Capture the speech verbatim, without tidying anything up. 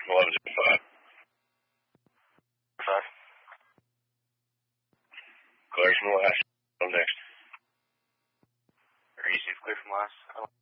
eleven five. Five. Clear from last. On next. Are you safe clear from last?